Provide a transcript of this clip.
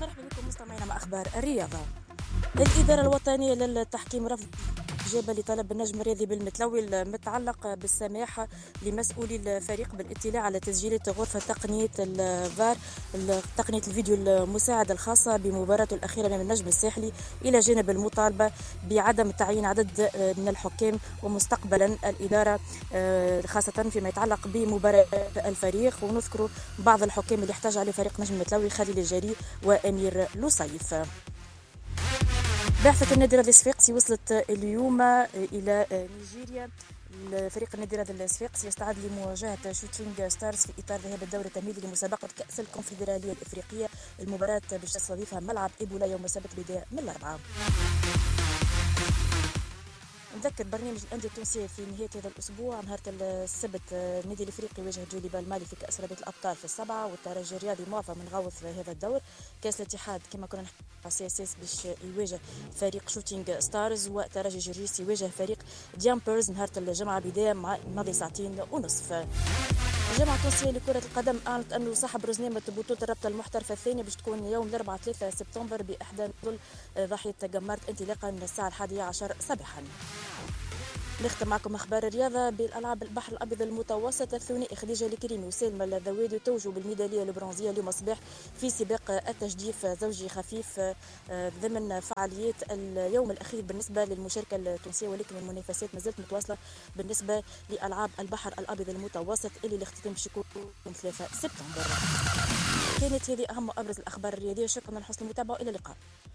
مرحبا بكم مستمعينا مع أخبار الرياضة. الإدارة الوطنية للتحكيم رفض إجابة لطلب النجم الرياضي بالمتلوي المتعلق بالسماح لمسؤولي الفريق بالاطلاع على تسجيلات غرفة تقنية الفار تقنية الفيديو المساعد الخاصة بمباراته الأخيرة أمام النجم الساحلي، إلى جانب المطالبة بعدم تعيين عدد من الحكام. ومستقبلا الإدارة خاصة فيما يتعلق بمباراة الفريق، ونذكر بعض الحكام اللي احتاج عليه فريق نجم المتلوي: خالد الجري وأمير لوصيف. بعثة النادي الرياضي الصفاقسي وصلت اليوم إلى نيجيريا. الفريق النادي الرياضي الصفاقسي يستعد لمواجهة شوتينغ ستارز في إطار ذهاب الدور التمهيدي لمسابقة كأس الكونفدرالية الإفريقية. المباراة باش تستضيفها ملعب إيبولا يوم السبت بداية من الأربعاء. نذكر برنامج الأندية التونسية في نهاية هذا الأسبوع نهار السبت النادي الإفريقي يواجه جوليبال المالي في كأس رابطة الأبطال في السبعة، والترجي الرياضي معظم من غوث في هذا الدور. كأس الاتحاد كما كنا نحكي على CSS باش يواجه فريق شوتينغ ستارز، وترجي جرجيس يواجه فريق ديامبرز نهار الجمعة بداية مع ماضي ساعتين ونصف. الجامعة التونسية لكرة القدم أعلنت أنه سحب رزنامة بطولة الرابطة المحترفة الثانية باش تكون يوم الأربعاء 3 سبتمبر بإحدى نزل ضاحية جمارت انطلاقا من الساعة 11 صباحا. نختم معكم أخبار الرياضة بالألعاب البحر الأبيض المتوسط. الثنائي خديجة الكريمي وسالمة الذوادي توجوا بالميدالية البرونزية اليوم الصباح في سباق التجديف زوجي خفيف ضمن فعاليات اليوم الأخير بالنسبة للمشاركة التونسية، ولكن المنافسات ما زالت متواصلة بالنسبة لألعاب البحر الأبيض المتوسط اللي الاختتام باش يكون 3 سبتمبر. كانت هذه أهم وأبرز الأخبار الرياضية. شكرا لحسن المتابعة وإلى اللقاء.